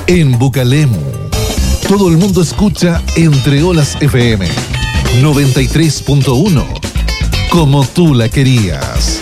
En Bucalemu, todo el mundo escucha Entre Olas FM 93.1, como tú la querías.